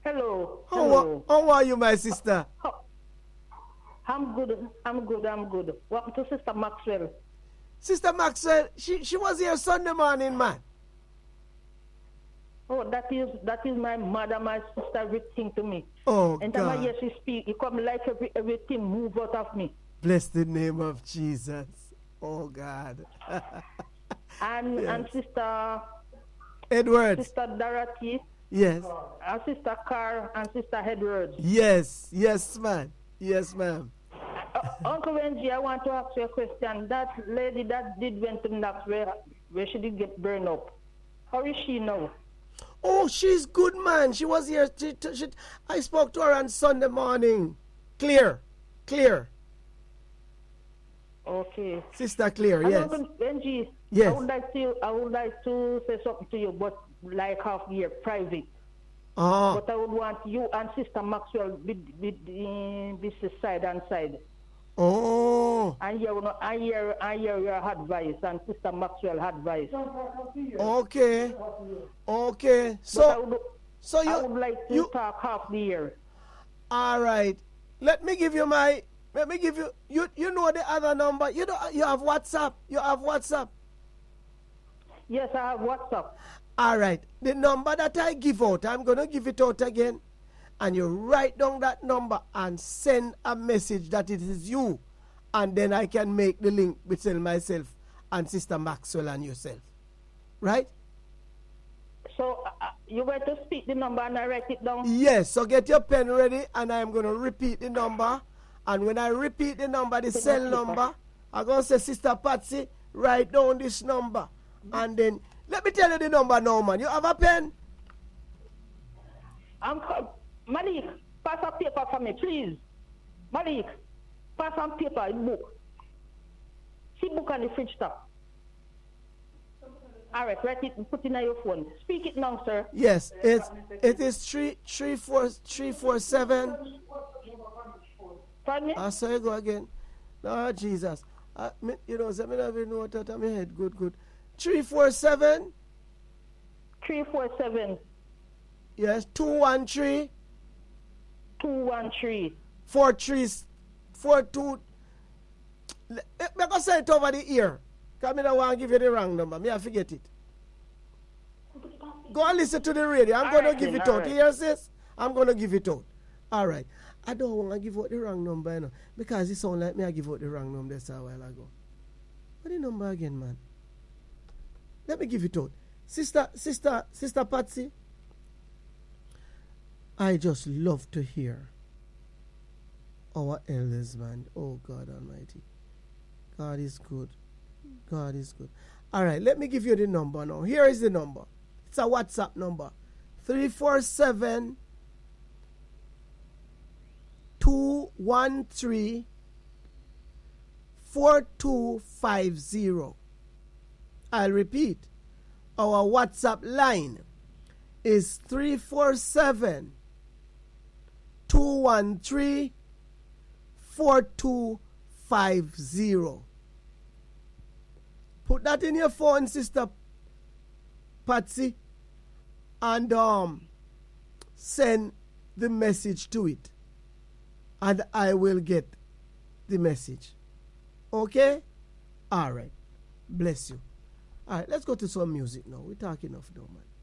Hello. How are you, my sister? I'm good. Welcome to Sister Maxwell. Sister Maxwell, she was here Sunday morning, man. Oh, that is my mother, my sister, everything to me. Oh, and God. And time I hear she speak, it come like everything move out of me. Bless the name of Jesus. Oh, God. And Sister Edwards. Sister Dorothy. Yes. And Sister Carr and Sister Edwards. Yes, ma'am. Yes, ma'am. Uncle Benji, I want to ask you a question. That lady that did went to Knox where she did get burned up, how is she now? Oh, she's good, man. She was here. I spoke to her on Sunday morning. Clear. Okay. Sister Clear, yes. Uncle Benji, yes. I would like to say something to you, but like half year, private. Oh. But I would want you and Sister Maxwell be side and side. Oh. And hear your advice and Sister Maxwell advice. Okay. So I would like to talk half the year. All right. Let me give you you know the other number. You have WhatsApp. Yes, I have WhatsApp. All right. The number that I give out, I'm going to give it out again. And you write down that number and send a message that it is you. And then I can make the link between myself and Sister Maxwell and yourself. Right? So you were to speak the number and I write it down? Yes. So get your pen ready and I'm going to repeat the number. And when I repeat the number, the cell number, I'm going to say, Sister Patsy, write down this number. And then, let me tell you the number now, man. You have a pen? Malik, pass a paper for me, please. Malik, pass some paper, a book. See book on the fridge top. All right, write it and put it in your phone. Speak it now, sir. Yes, it is 347. Pardon me? I saw you go again. Oh, Jesus. You know, I don't even know what out of my head. Good. 347. 347. Yes, 213. 213. 4342. I'm going to say it over the ear. Because I don't want to give you the wrong number. I forget it. Go and listen to the radio. I'm going to give it out. Right. Here, sis? I'm going to give it out. All right. I don't want to give out the wrong number, you know, because it sounds like me I give out the wrong number that's a while ago. What the number again, man? Let me give it out. Sister Patsy, I just love to hear our elders, man. Oh, God Almighty. God is good. All right, let me give you the number now. Here is the number. It's a WhatsApp number. 347 213 4250. I'll repeat. Our WhatsApp line is 347 213 4250. Put that in your phone, Sister Patsy, and send the message to it. And I will get the message. Okay? All right. Bless you. All right, let's go to some music now. We're talking enough now, man.